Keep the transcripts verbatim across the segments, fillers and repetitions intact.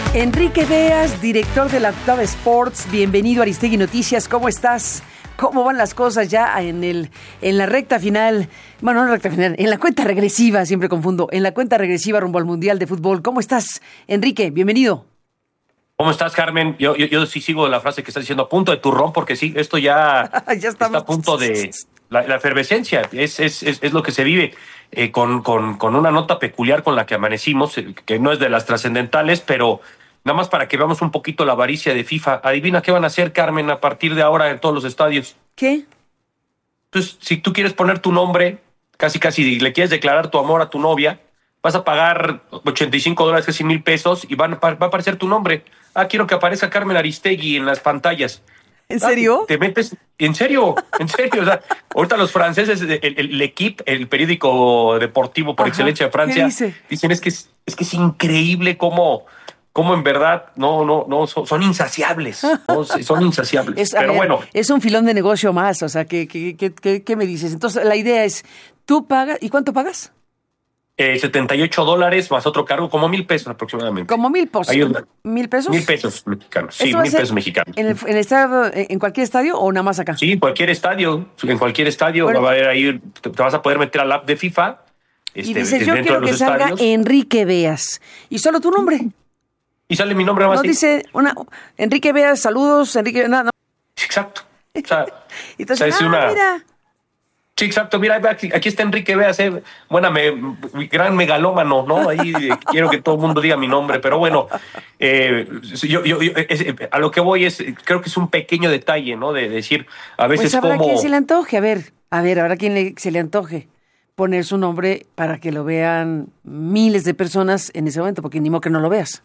Enrique Beas, director de la Octava Sports, bienvenido a Aristegui Noticias, ¿cómo estás? ¿Cómo van las cosas ya en el en la recta final? Bueno, no en la recta final, en la cuenta regresiva, siempre confundo, en la cuenta regresiva rumbo al Mundial de Fútbol. ¿Cómo estás, Enrique? Bienvenido. ¿Cómo estás, Carmen? Yo, yo, yo sí sigo la frase que estás diciendo, a punto de turrón, porque sí, esto ya, ya está a punto de... La, la efervescencia es, es, es, es lo que se vive eh, con, con, con una nota peculiar con la que amanecimos, eh, que no es de las trascendentales, pero nada más para que veamos un poquito la avaricia de FIFA. Adivina qué van a hacer, Carmen, a partir de ahora en todos los estadios. ¿Qué? Entonces, si tú quieres poner tu nombre, casi casi le quieres declarar tu amor a tu novia, vas a pagar ochenta y cinco dólares, casi mil pesos, y van, va a aparecer tu nombre. Ah, quiero que aparezca Carmen Aristegui en las pantallas. ¿En serio? Ah, te metes, en serio, en serio. O sea, ahorita los franceses, el, el, el Equipe, el periódico deportivo por Ajá, excelencia de Francia, dice? dicen es que es, es que es increíble cómo, cómo en verdad no, no, no son, son insaciables, ¿no? Son insaciables. Es, Pero ver, bueno, es un filón de negocio más. O sea, ¿qué, qué, qué, qué, qué me dices? Entonces, la idea es, tú pagas, ¿y cuánto pagas? Eh, setenta y ocho dólares más otro cargo, como mil pesos aproximadamente. Como mil pesos. Una, ¿Mil pesos? Mil pesos mexicanos. Sí, mil pesos mexicanos. ¿En, el, en, el estadio, ¿En cualquier estadio o nada más acá? Sí, en cualquier estadio. En cualquier estadio bueno, va a haber ahí, te, te vas a poder meter al app de FIFA. Este, y dices, yo quiero que salga estadios. Enrique Beas. Y solo tu nombre. Y sale mi nombre más. No dice una Enrique Beas, saludos, Enrique. No, no. Exacto. O sea, entonces, o sea, ah, una... mira. Sí, exacto. Mira, aquí, aquí está Enrique Beas, eh. Buena, me, gran megalómano, ¿no? Ahí eh, quiero que todo el mundo diga mi nombre, pero bueno, eh, yo, yo, yo es, a lo que voy es, creo que es un pequeño detalle, ¿no? De decir, a veces pues habrá como... quien se le antoje, a ver, a ver, habrá quien le, se le antoje poner su nombre para que lo vean miles de personas en ese momento, porque ni modo que no lo veas.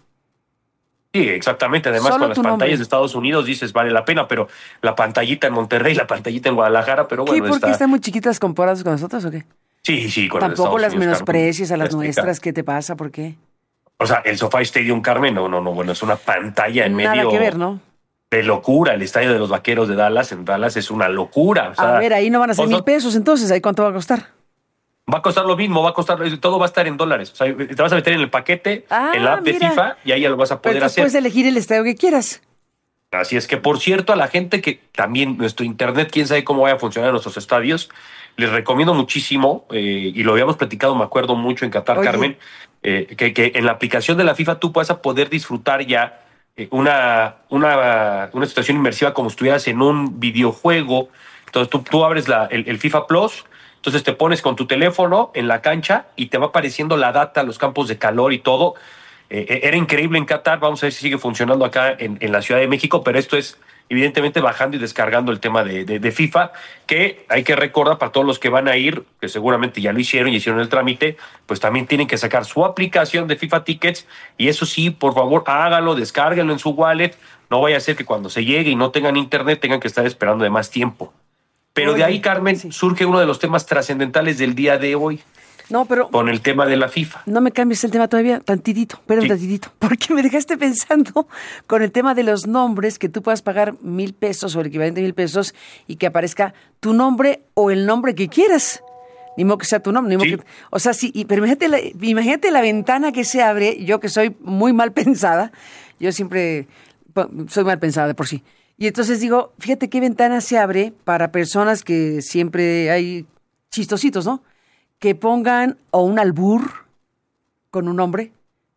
Sí, exactamente. Además, Solo con las pantallas nombre. de Estados Unidos dices vale la pena, pero la pantallita en Monterrey, la pantallita en Guadalajara, pero bueno. ¿Qué? ¿Por qué está... están muy chiquitas comparadas con nosotros o qué? Sí, sí, con Tampoco las Unidos, menosprecies Carmen, a las nuestras. ¿Qué te pasa? ¿Por qué? O sea, el SoFi Stadium, Carmen, no, no, no, bueno, es una pantalla en Nada medio que ver, ¿no? de locura. El estadio de los Vaqueros de Dallas, en Dallas, es una locura. O sea, a ver, ahí no van a ser o sea, mil pesos, entonces, ¿ahí cuánto va a costar? Va a costar lo mismo, va a costar, todo va a estar en dólares. O sea, te vas a meter en el paquete, ah, en la app mira. de FIFA, y ahí ya lo vas a poder Pero hacer. Puedes elegir el estadio que quieras. Así es que, por cierto, a la gente que también nuestro internet, quién sabe cómo vaya a funcionar en nuestros estadios, les recomiendo muchísimo, eh, y lo habíamos platicado, me acuerdo mucho en Qatar, Oye. Carmen, eh, que, que en la aplicación de la FIFA tú vas a poder disfrutar ya eh, una, una, una situación inmersiva como si estuvieras en un videojuego. Entonces tú, tú abres la, el, el FIFA Plus, entonces te pones con tu teléfono en la cancha y te va apareciendo la data, los campos de calor y todo. Eh, era increíble en Qatar, vamos a ver si sigue funcionando acá en, en la Ciudad de México, pero esto es evidentemente bajando y descargando el tema de, de, de FIFA, que hay que recordar para todos los que van a ir, que seguramente ya lo hicieron y hicieron el trámite, pues también tienen que sacar su aplicación de FIFA Tickets, y eso sí, por favor, hágalo, descárguenlo en su wallet, no vaya a ser que cuando se llegue y no tengan internet tengan que estar esperando de más tiempo. Pero Oye, de ahí, Carmen, sí. surge uno de los temas trascendentales del día de hoy. No, pero... Con el tema de la FIFA. No me cambies el tema todavía, tantitito, espérame sí. tantitito, porque me dejaste pensando con el tema de los nombres, que tú puedas pagar mil pesos o el equivalente a mil pesos y que aparezca tu nombre o el nombre que quieras. Ni modo que sea tu nombre, ni modo sí. que... O sea, sí, pero imagínate la, imagínate la ventana que se abre, yo que soy muy mal pensada, yo siempre soy mal pensada de por sí. Y entonces digo, fíjate qué ventana se abre para personas que siempre hay chistositos, ¿no? Que pongan o un albur con un nombre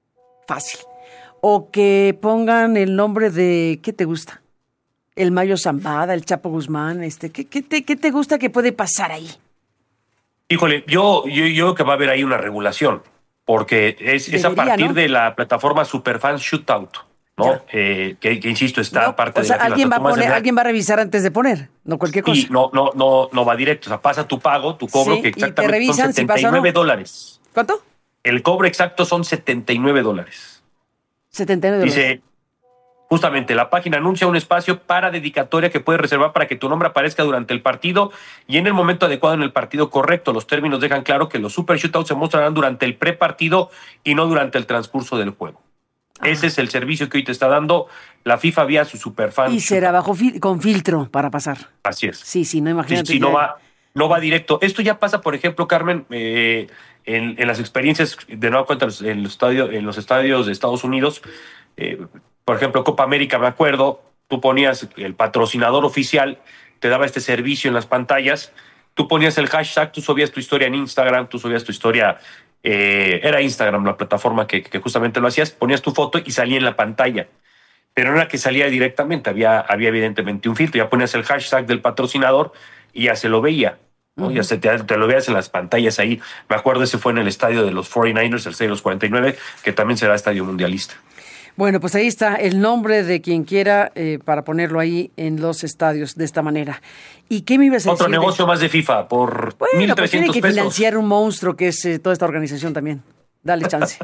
fácil, o que pongan el nombre de, ¿qué te gusta? El Mayo Zambada, el Chapo Guzmán, este, ¿qué, qué, te, qué te gusta que puede pasar ahí? Híjole, yo, yo, yo creo que va a haber ahí una regulación, porque es, Debería, es a partir ¿no? de la plataforma Superfans Shootout, ¿no? Eh, que, que insisto, está no, aparte o sea, de la alguien va a poner, la... alguien va a revisar antes de poner, no cualquier cosa. Sí, no, no, no, no va directo, o sea, pasa tu pago, tu cobro, sí, que exactamente y te son setenta y nueve si no. dólares. ¿Cuánto? El cobro exacto son setenta y nueve dólares. setenta y nueve Dice, dólares. justamente, la página anuncia un espacio para dedicatoria que puedes reservar para que tu nombre aparezca durante el partido y en el momento adecuado en el partido correcto. Los términos dejan claro que los Super Shootouts se mostrarán durante el prepartido y no durante el transcurso del juego. Ah. Ese es el servicio que hoy te está dando la FIFA vía su Superfans. Y será bajo fil- con filtro para pasar. Así es. Sí, sí, no imagínate. Sí, sí, no va, no va directo. Esto ya pasa, por ejemplo, Carmen, eh, en, en las experiencias de nueva cuenta en los, estadios, en los estadios de Estados Unidos. eh, por ejemplo, Copa América, me acuerdo, tú ponías el patrocinador oficial, te daba este servicio en las pantallas, tú ponías el hashtag, tú subías tu historia en Instagram, tú subías tu historia, eh, era Instagram la plataforma que, que justamente lo hacías, ponías tu foto y salía en la pantalla. Pero no era que salía directamente, había, había evidentemente un filtro, ya ponías el hashtag del patrocinador y ya se lo veía, ¿no? Uh-huh. Ya se te, te lo veías en las pantallas ahí. Me acuerdo, ese fue en el estadio de los cuarenta y nueve ers, el estadio de los cuarenta y nueve, que también será estadio mundialista. Bueno, pues ahí está el nombre de quien quiera eh, para ponerlo ahí en los estadios de esta manera. ¿Y qué me ibas a decir? Otro negocio de... más de FIFA por bueno, mil trescientos pues tiene que pesos. Financiar un monstruo que es eh, toda esta organización también. Dale chance.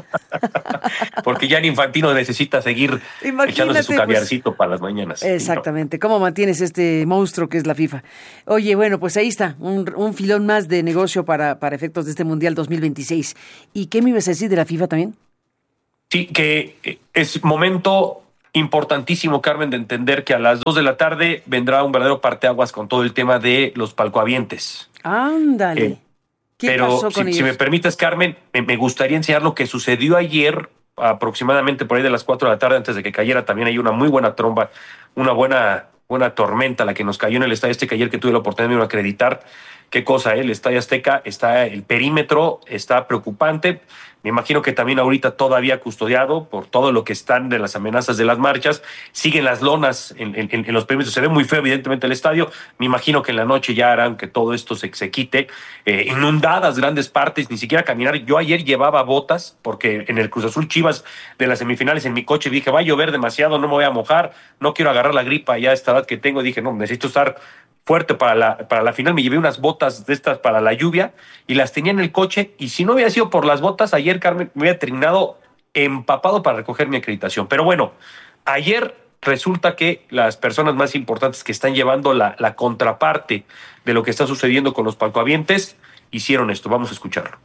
Porque Gianni Infantino necesita seguir Imagínate, echándose su caviarcito pues, para las mañanas. Exactamente. ¿No? ¿Cómo mantienes este monstruo que es la FIFA? Oye, bueno, pues ahí está, un, un filón más de negocio para, para efectos de este Mundial dos mil veintiséis. ¿Y qué me ibas a decir de la FIFA también? Sí, que es momento importantísimo, Carmen, de entender que a las dos de la tarde vendrá un verdadero parteaguas con todo el tema de los palcoavientes. Ándale. Eh, ¿Qué pero pasó con si, ellos? si me permites, Carmen, me, me gustaría enseñar lo que sucedió ayer, aproximadamente por ahí de las cuatro de la tarde, antes de que cayera. También hay una muy buena tromba, una buena, buena tormenta la que nos cayó en el Estadio Azteca ayer, que tuve la oportunidad de acreditar. Qué cosa, ¿eh? El Estadio Azteca está, el perímetro está preocupante. Me imagino que también ahorita todavía custodiado por todo lo que están de las amenazas de las marchas. Siguen las lonas en, en, en los perímetros. Se ve muy feo, evidentemente, el estadio. Me imagino que en la noche ya harán que todo esto se, se quite. Eh, inundadas grandes partes, ni siquiera caminar. Yo ayer llevaba botas, porque en el Cruz Azul Chivas de las semifinales en mi coche dije, va a llover demasiado, no me voy a mojar, no quiero agarrar la gripa ya a esta edad que tengo. Dije, no, necesito estar fuerte para la, para la final. Me llevé unas botas de estas para la lluvia y las tenía en el coche, y si no hubiera sido por las botas, ayer, Carmen, me hubiera terminado empapado para recoger mi acreditación. Pero bueno, ayer resulta que las personas más importantes que están llevando la, la contraparte de lo que está sucediendo con los palcoavientes hicieron esto. Vamos a escucharlo.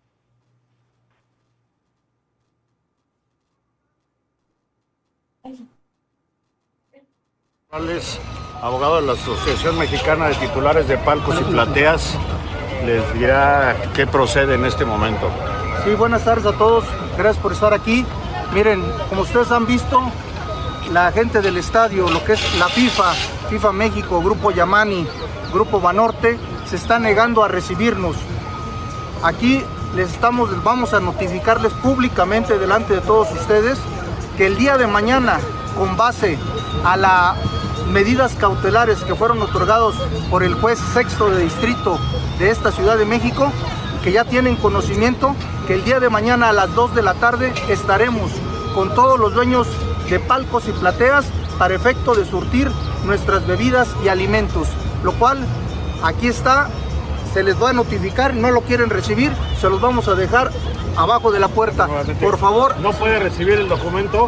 Abogado de la Asociación Mexicana de Titulares de Palcos y Plateas, les dirá qué procede en este momento. Sí, buenas tardes a todos, gracias por estar aquí. Miren, como ustedes han visto, la gente del estadio, lo que es la FIFA, FIFA México, Grupo Yamani, Grupo Banorte, se está negando a recibirnos. Aquí les estamos, vamos a notificarles públicamente delante de todos ustedes que el día de mañana, con base a las medidas cautelares que fueron otorgados por el juez sexto de distrito de esta Ciudad de México, que ya tienen conocimiento, que el día de mañana a las dos de la tarde estaremos con todos los dueños de palcos y plateas para efecto de surtir nuestras bebidas y alimentos, lo cual aquí está, se les va a notificar. No lo quieren recibir, se los vamos a dejar abajo de la puerta. Por favor. ¿No puede recibir el documento?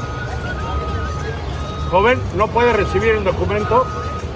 Joven, ¿no puede recibir el documento?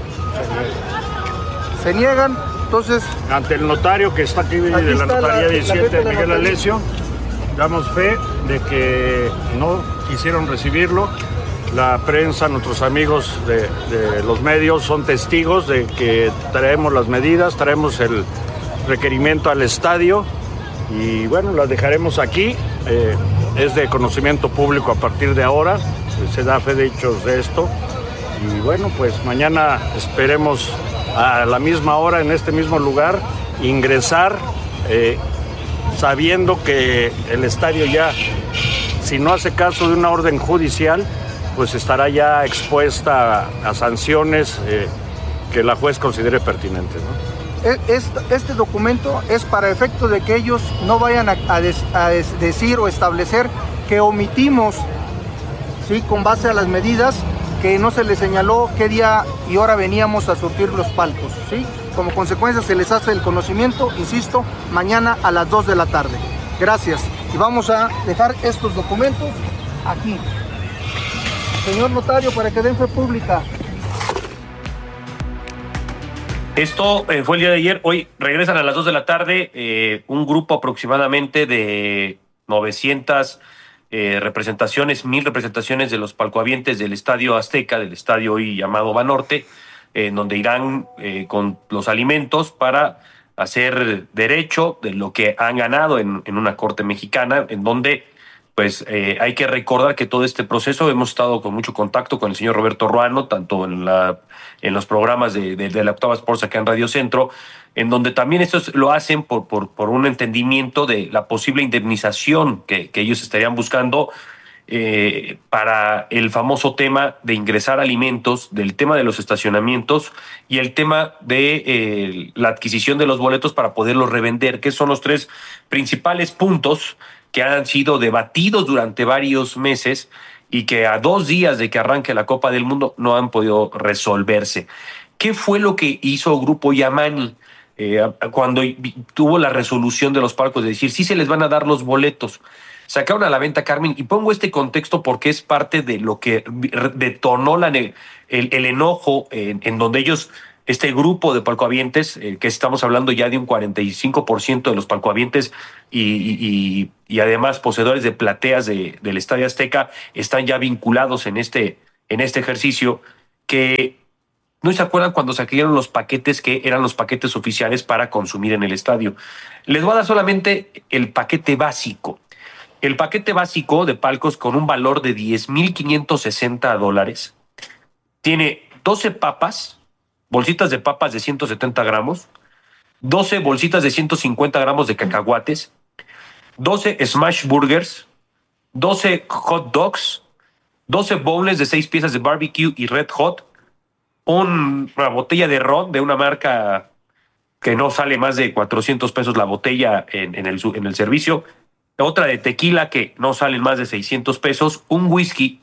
Se niegan, entonces... Ante el notario que está aquí, aquí de la notaría la, diecisiete, la Miguel Alessio, damos fe de que no quisieron recibirlo. La prensa, nuestros amigos de, de los medios son testigos de que traemos las medidas, traemos el requerimiento al estadio y bueno, las dejaremos aquí. Eh, es de conocimiento público a partir de ahora, se da fe de hechos de esto y bueno, pues mañana esperemos a la misma hora en este mismo lugar ingresar eh, sabiendo que el estadio ya, si no hace caso de una orden judicial, pues estará ya expuesta a, a sanciones eh, que la juez considere pertinentes, ¿no? Este, este documento es para efecto de que ellos no vayan a, a, des, a des, decir o establecer que omitimos, ¿sí?, con base a las medidas, que no se les señaló qué día y hora veníamos a surtir los palcos, ¿sí? Como consecuencia se les hace el conocimiento, insisto, mañana a las dos de la tarde. Gracias. Y vamos a dejar estos documentos aquí. Señor notario, para que den fe pública. Esto eh, fue el día de ayer. Hoy regresan a las dos de la tarde eh, un grupo aproximadamente de novecientas eh, representaciones, mil representaciones de los palcoavientes del Estadio Azteca, del estadio hoy llamado Banorte, en eh, donde irán eh, con los alimentos para hacer derecho de lo que han ganado en, en una corte mexicana, en donde pues eh, hay que recordar que todo este proceso hemos estado con mucho contacto con el señor Roberto Ruano, tanto en la en los programas de, de, de la Octava Sports acá en Radio Centro, en donde también estos lo hacen por, por, por un entendimiento de la posible indemnización que, que ellos estarían buscando eh, para el famoso tema de ingresar alimentos, del tema de los estacionamientos y el tema de eh, la adquisición de los boletos para poderlos revender, que son los tres principales puntos que han sido debatidos durante varios meses y que a dos días de que arranque la Copa del Mundo no han podido resolverse. ¿Qué fue lo que hizo Grupo Yamani eh, cuando tuvo la resolución de los palcos de decir sí se les van a dar los boletos? Sacaron a la venta, Carmen, y pongo este contexto porque es parte de lo que detonó la, el, el enojo en, en donde ellos... Este grupo de palcohabientes, eh, que estamos hablando ya de un cuarenta y cinco por ciento de los palcohabientes y, y, y además poseedores de plateas de, del Estadio Azteca, están ya vinculados en este, en este ejercicio, que no se acuerdan cuando sacaron los paquetes que eran los paquetes oficiales para consumir en el estadio. Les voy a dar solamente el paquete básico. El paquete básico de palcos con un valor de diez mil quinientos sesenta dólares tiene doce papas, bolsitas de papas de ciento setenta gramos, doce bolsitas de ciento cincuenta gramos de cacahuates, doce smash burgers, doce hot dogs, doce bowls de seis piezas de barbecue y red hot, un, una botella de ron de una marca que no sale más de cuatrocientos pesos la botella en, en, el, en el servicio, otra de tequila que no salen más de seiscientos pesos, un whisky,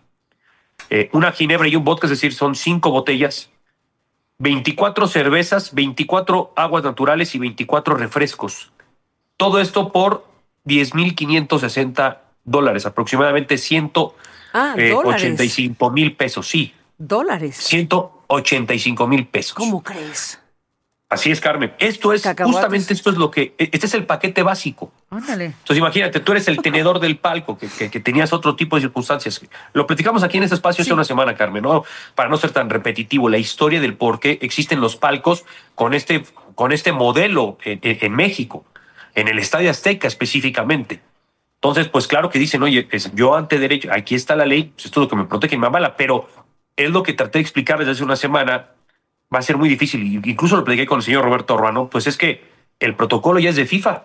eh, una ginebra y un vodka, es decir, son cinco botellas, veinticuatro cervezas, veinticuatro aguas naturales y veinticuatro refrescos. Todo esto por diez mil quinientos sesenta dólares, aproximadamente ciento ochenta y cinco mil pesos. Sí. ¿Dólares? ciento ochenta y cinco mil pesos. ¿Cómo crees? Así es, Carmen. Esto es, justamente esto es lo que, este es el paquete básico. Ándale. Entonces imagínate, tú eres el tenedor del palco, que, que, que tenías otro tipo de circunstancias. Lo platicamos aquí en este espacio sí. hace una semana, Carmen, ¿no? Para no ser tan repetitivo, la historia del por qué existen los palcos con este, con este modelo en, en, en México, en el Estadio Azteca específicamente. Entonces, pues claro que dicen, oye, es, yo ante derecho, aquí está la ley, pues esto es lo que me protege y me avala, pero es lo que traté de explicar desde hace una semana. Va a ser muy difícil, incluso lo platiqué con el señor Roberto Ruano, pues es que el protocolo ya es de FIFA.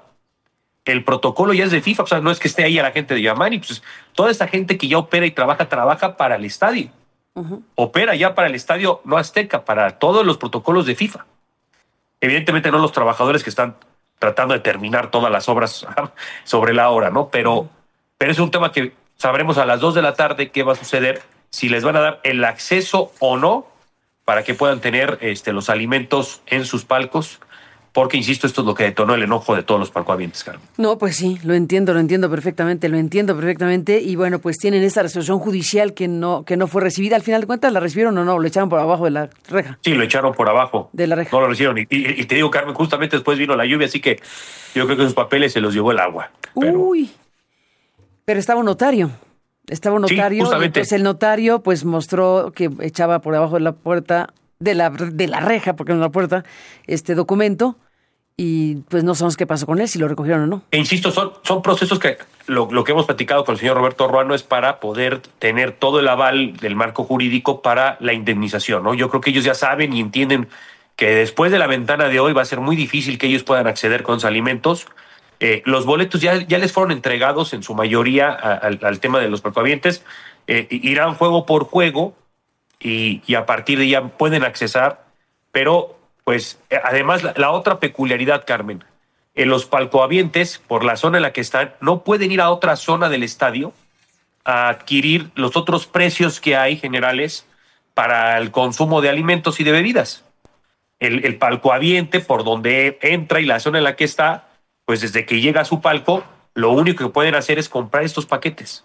El protocolo ya es de FIFA, o sea, no es que esté ahí a la gente de Yamani, pues toda esta gente que ya opera y trabaja, trabaja para el estadio. Uh-huh. Opera ya para el estadio no Azteca, para todos los protocolos de FIFA. Evidentemente no los trabajadores que están tratando de terminar todas las obras sobre la hora, ¿no? Pero, uh-huh. pero es un tema que sabremos a las dos de la tarde qué va a suceder, si les van a dar el acceso o no para que puedan tener este, los alimentos en sus palcos, porque, insisto, esto es lo que detonó el enojo de todos los palcohabientes, Carmen. No, pues sí, lo entiendo, lo entiendo perfectamente, lo entiendo perfectamente, y bueno, pues tienen esta resolución judicial que no que no fue recibida. Al final de cuentas, ¿la recibieron o no? ¿Lo echaron por abajo de la reja? Sí, lo echaron por abajo. De la reja. No lo recibieron, y, y, y te digo, Carmen, justamente después vino la lluvia, así que yo creo que esos papeles se los llevó el agua. Pero... Uy, pero estaba un notario. Estaba un notario, sí, y entonces el notario pues mostró que echaba por debajo de la puerta, de la, de la reja, porque no es la puerta, este documento, y pues no sabemos qué pasó con él, si lo recogieron o no. E insisto, son, son procesos que lo, lo que hemos platicado con el señor Roberto Ruano es para poder tener todo el aval del marco jurídico para la indemnización, ¿no? Yo creo que ellos ya saben y entienden que después de la ventana de hoy va a ser muy difícil que ellos puedan acceder con los alimentos. Eh, los boletos ya, ya les fueron entregados en su mayoría a, a, al tema de los palcohabientes. Eh, irán juego por juego y, y a partir de ya pueden accesar. Pero, pues, además, la, la otra peculiaridad, Carmen, en los palcohabientes, por la zona en la que están, no pueden ir a otra zona del estadio a adquirir los otros precios que hay generales para el consumo de alimentos y de bebidas. El, el palcohabiente, por donde entra y la zona en la que está, pues desde que llega a su palco, lo único que pueden hacer es comprar estos paquetes.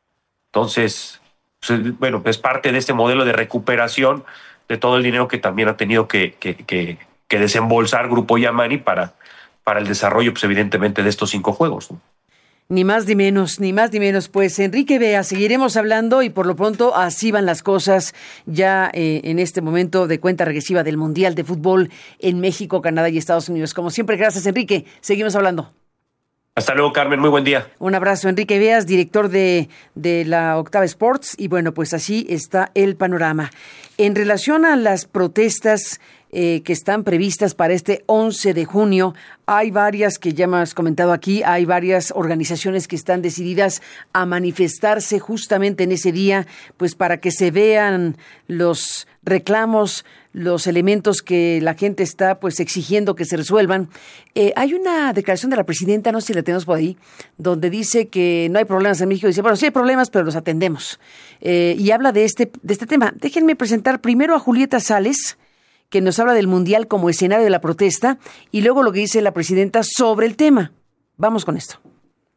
Entonces, pues, bueno, es parte de este modelo de recuperación de todo el dinero que también ha tenido que, que, que, que desembolsar Grupo Yamani para, para el desarrollo, pues evidentemente, de estos cinco juegos, ¿no? Ni más ni menos, ni más ni menos. Pues Enrique Bea, seguiremos hablando y por lo pronto así van las cosas ya eh, en este momento de cuenta regresiva del Mundial de Fútbol en México, Canadá y Estados Unidos. Como siempre, gracias Enrique, seguimos hablando. Hasta luego, Carmen. Muy buen día. Un abrazo. Enrique Veas, director de, de la Octava Sports. Y bueno, pues así está el panorama. En relación a las protestas eh, que están previstas para este once de junio, hay varias que ya me has comentado aquí, hay varias organizaciones que están decididas a manifestarse justamente en ese día, pues para que se vean los reclamos, los elementos que la gente está pues exigiendo que se resuelvan. Eh, hay una declaración de la presidenta, no sé si la tenemos por ahí, donde dice que no hay problemas en México. Dice, bueno, sí hay problemas, pero los atendemos. Eh, y habla de este, de este tema. Déjenme presentar primero a Julieta Sales, que nos habla del Mundial como escenario de la protesta, y luego lo que dice la presidenta sobre el tema. Vamos con esto.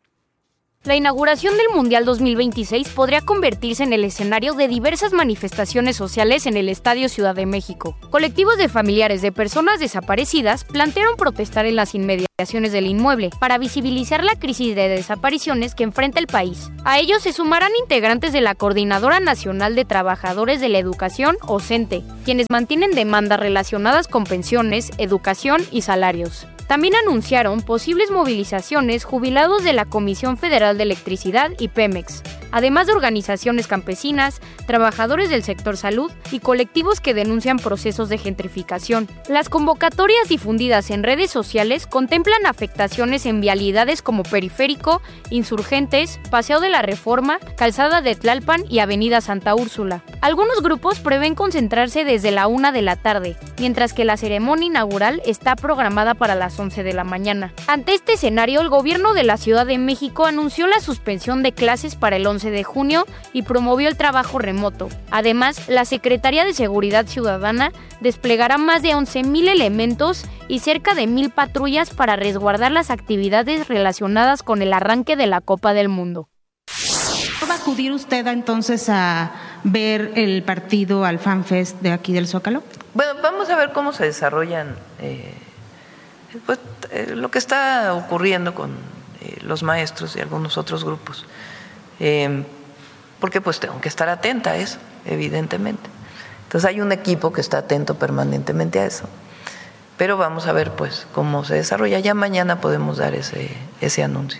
La inauguración del Mundial dos mil veintiséis podría convertirse en el escenario de diversas manifestaciones sociales en el Estadio Ciudad de México. Colectivos de familiares de personas desaparecidas plantearon protestar en las inmediaciones del inmueble para visibilizar la crisis de desapariciones que enfrenta el país. A ellos se sumarán integrantes de la Coordinadora Nacional de Trabajadores de la Educación, o CENTE, quienes mantienen demandas relacionadas con pensiones, educación y salarios. También anunciaron posibles movilizaciones jubilados de la Comisión Federal de Electricidad y Pemex, además de organizaciones campesinas, trabajadores del sector salud y colectivos que denuncian procesos de gentrificación. Las convocatorias difundidas en redes sociales contemplan afectaciones en vialidades como Periférico, Insurgentes, Paseo de la Reforma, Calzada de Tlalpan y Avenida Santa Úrsula. Algunos grupos prevén concentrarse desde la una de la tarde, mientras que la ceremonia inaugural está programada para las once de la mañana. Ante este escenario, el gobierno de la Ciudad de México anunció la suspensión de clases para el once de junio y promovió el trabajo remoto. Además, la Secretaría de Seguridad Ciudadana desplegará más de once mil elementos y cerca de mil patrullas para resguardar las actividades relacionadas con el arranque de la Copa del Mundo. ¿Va a acudir usted entonces a ver el partido al FanFest de aquí del Zócalo? Bueno, vamos a ver cómo se desarrollan eh, pues, eh, lo que está ocurriendo con eh, los maestros y algunos otros grupos. Eh, porque pues tengo que estar atenta a eso, evidentemente. Entonces hay un equipo que está atento permanentemente a eso. Pero vamos a ver pues cómo se desarrolla. Ya mañana podemos dar ese, ese anuncio.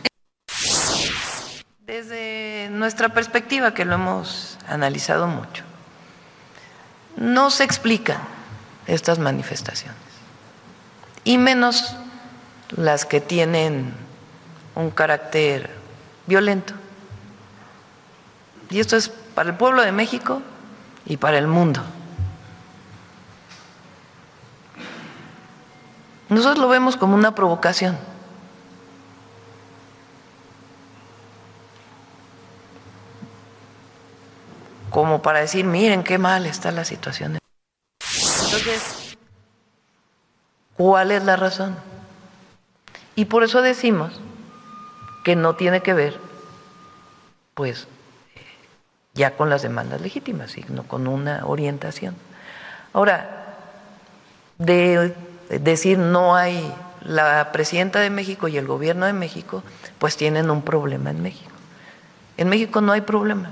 Desde nuestra perspectiva, que lo hemos analizado mucho, no se explican estas manifestaciones, y menos las que tienen un carácter violento. Y esto es para el pueblo de México y para el mundo. Nosotros lo vemos como una provocación. Como para decir, miren qué mal está la situación. Entonces, ¿cuál es la razón? Y por eso decimos que no tiene que ver, pues, ya con las demandas legítimas, sino con una orientación. Ahora, de decir no hay, la presidenta de México y el gobierno de México, pues tienen un problema en México. En México no hay problema.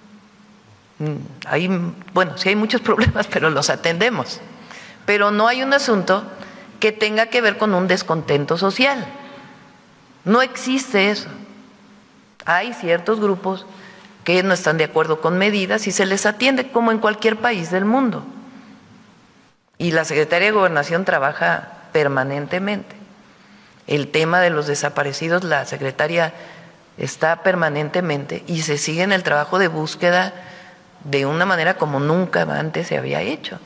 Hay, bueno, sí hay muchos problemas, pero los atendemos. Pero no hay un asunto que tenga que ver con un descontento social. No existe eso. Hay ciertos grupos que no están de acuerdo con medidas y se les atiende como en cualquier país del mundo. Y la Secretaría de Gobernación trabaja permanentemente. El tema de los desaparecidos, la Secretaría está permanentemente y se sigue en el trabajo de búsqueda de una manera como nunca antes se había hecho.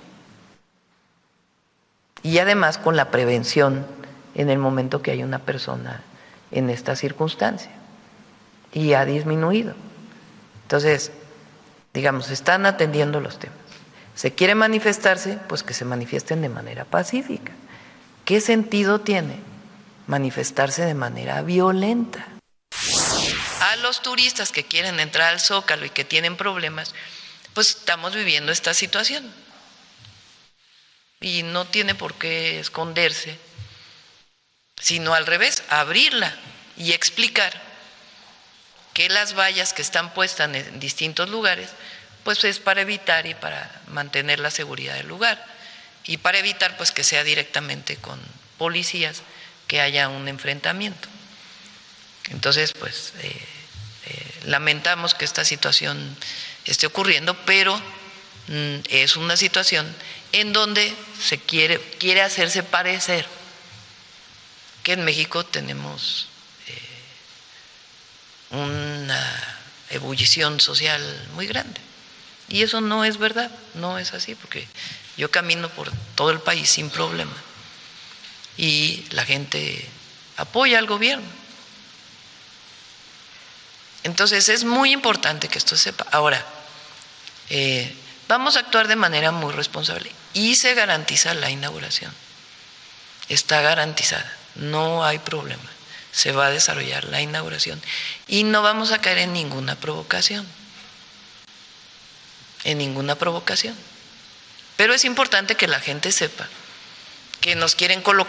Y además con la prevención en el momento que hay una persona en esta circunstancia. Y ha disminuido. Entonces, digamos, están atendiendo los temas. ¿Se quiere manifestarse? Pues que se manifiesten de manera pacífica. ¿Qué sentido tiene manifestarse de manera violenta? A los turistas que quieren entrar al Zócalo y que tienen problemas, pues estamos viviendo esta situación. Y no tiene por qué esconderse, sino al revés, abrirla y explicar que las vallas que están puestas en distintos lugares, pues es para evitar y para mantener la seguridad del lugar y para evitar pues que sea directamente con policías que haya un enfrentamiento. Entonces, pues, eh, eh, lamentamos que esta situación esté ocurriendo, pero mm, es una situación en donde se quiere, quiere hacerse parecer que en México tenemos eh, una ebullición social muy grande. Y eso no es verdad, no es así, porque yo camino por todo el país sin problema y la gente apoya al gobierno. Entonces es muy importante que esto se sepa. Ahora, eh, vamos a actuar de manera muy responsable y se garantiza la inauguración. Está garantizada, no hay problema. Se va a desarrollar la inauguración y no vamos a caer en ninguna provocación. En ninguna provocación. Pero es importante que la gente sepa que nos quieren colocar